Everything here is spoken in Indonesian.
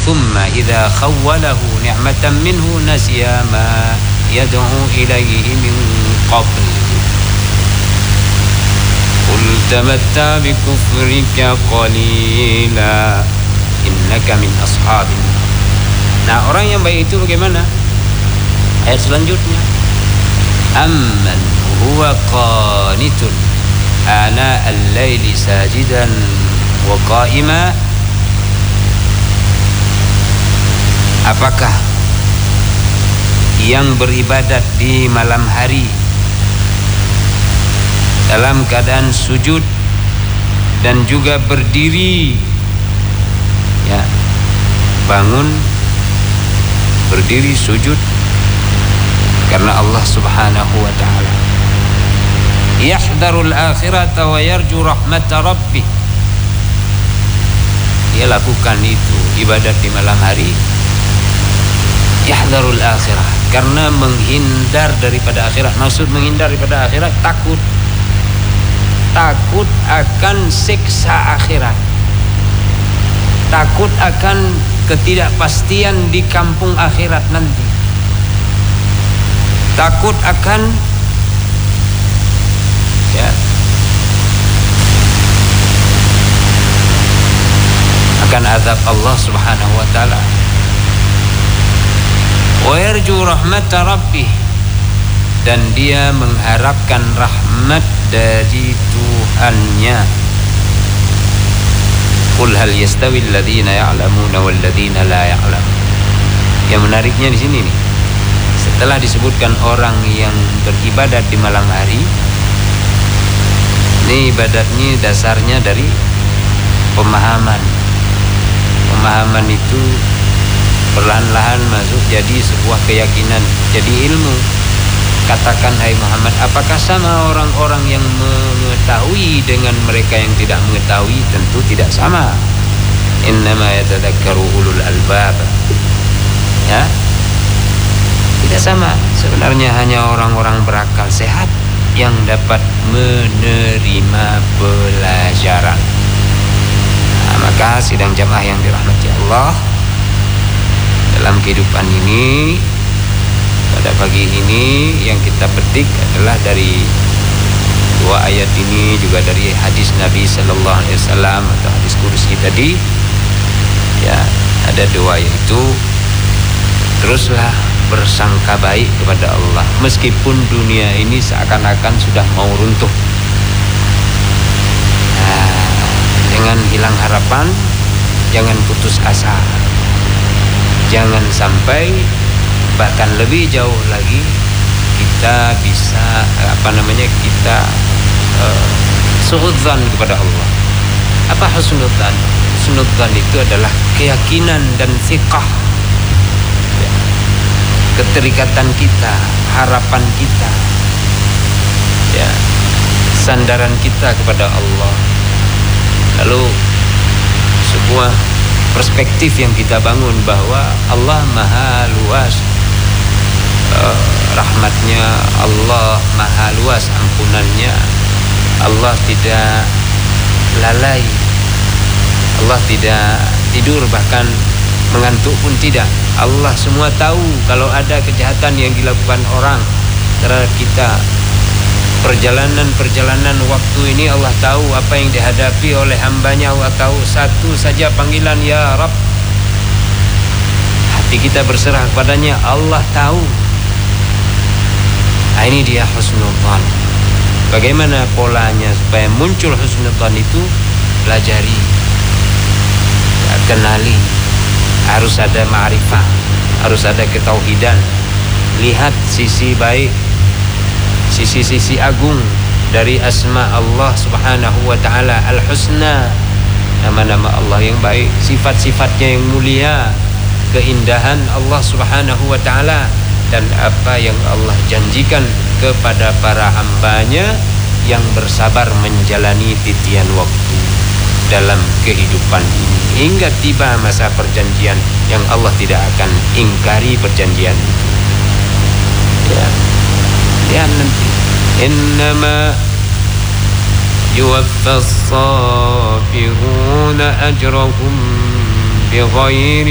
thumma idza khawwalahu ni'matan minhu nasiya ma yad'u ilayhi min qabl qul tamatta bi kufrika qalila innaka min ashabin. Nah, orang yang baik itu bagaimana? Ayat selanjutnya, amman huwa qanitun ana al-laili sajidan wa qa'ima. Apakah yang beribadat di malam hari dalam keadaan sujud dan juga berdiri, ya, bangun, berdiri, sujud karena Allah Subhanahu wa ta'ala. Yahdharul akhirata wa yarju rahmata rabbih. Dia lakukan itu ibadat di malam hari. Yahdharul akhirah, karena menghindar daripada akhirat. Maksud menghindar daripada akhirat, takut akan siksa akhirat, takut akan ketidakpastian di kampung akhirat nanti, takut akan akan azab Allah Subhanahu wa ta'ala. Wa yarju rahmata rabbih, dan dia mengharapkan rahmat dari Tuhannya. Qul hal yastawi alladhina ya'lamuna wal ladhina la ya'lamun. Yang menariknya di sini nih, setelah disebutkan orang yang beribadat di malam hari, ini ibadatnya dasarnya dari pemahaman. Pemahaman itu perlahan-lahan masuk jadi sebuah keyakinan, jadi ilmu. Katakan, hai Muhammad, apakah sama orang-orang yang mengetahui dengan mereka yang tidak mengetahui? Tentu tidak sama. Innama yatadzakkaru ulul albab. Ya, tidak sama. Sebenarnya hanya orang-orang berakal sehat yang dapat menerima pelajaran. Nah, maka sidang jamaah yang dirahmati Allah, dalam kehidupan ini, pada pagi ini yang kita petik adalah dari dua ayat ini, juga dari hadis Nabi Sallallahu Alaihi Wasallam atau hadis kursi tadi. Ya, ada dua, yaitu teruslah bersangka baik kepada Allah meskipun dunia ini seakan-akan sudah mau runtuh. Nah, jangan hilang harapan, jangan putus asa, jangan sampai, bahkan lebih jauh lagi, kita bisa kita suudzan kepada Allah. Apa husnudzan? Husnudzan itu adalah keyakinan dan thiqah, ya, keterikatan kita, harapan kita, ya, sandaran kita kepada Allah. Lalu sebuah perspektif yang kita bangun bahwa Allah maha luas rahmatnya, Allah maha luas ampunannya, Allah tidak lalai, Allah tidak tidur, bahkan mengantuk pun tidak. Allah semua tahu kalau ada kejahatan yang dilakukan orang terhadap kita. Perjalanan waktu ini Allah tahu apa yang dihadapi oleh hambanya. Allah tahu. Satu saja panggilan, ya Rabb, hati kita berserah kepadanya, Allah tahu. Nah, ini dia husnudzan. Bagaimana polanya supaya muncul husnudzan itu? Pelajari, ya, kenali. Harus ada ma'rifah, harus ada ketauhidan. Lihat sisi baik, sisi-sisi agung dari asma Allah Subhanahu wa ta'ala al-husna, nama-nama Allah yang baik, sifat-sifatnya yang mulia, keindahan Allah Subhanahu wa ta'ala, dan apa yang Allah janjikan kepada para hambanya yang bersabar menjalani titian waktu dalam kehidupan ini hingga tiba masa perjanjian yang Allah tidak akan ingkari perjanjian itu. Ya, lihat nanti, innama yuwaffas sabiruna ajrahum bighairi